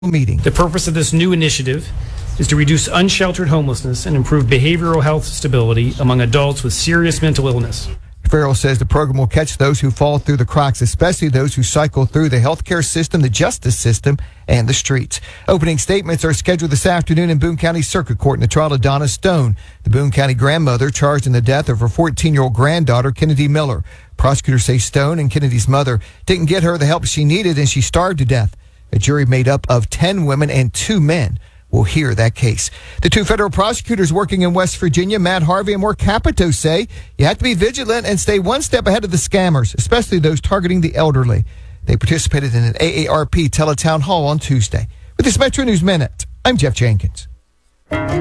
meeting. The purpose of this new initiative is to reduce unsheltered homelessness and improve behavioral health stability among adults with serious mental illness. Farrell says the program will catch those who fall through the cracks, especially those who cycle through the healthcare system, the justice system, and the streets. Opening statements are scheduled this afternoon in Boone County Circuit Court in the trial of Donna Stone, the Boone County grandmother charged in the death of her 14-year-old granddaughter, Kennedy Miller. Prosecutors say Stone and Kennedy's mother didn't get her the help she needed, and she starved to death. A jury made up of 10 women and 2 men will hear that case. The 2 federal prosecutors working in West Virginia, Matt Harvey and Mark Capito, say you have to be vigilant and stay one step ahead of the scammers, especially those targeting the elderly. They participated in an AARP teletown hall on Tuesday. With this Metro News Minute, I'm Jeff Jenkins.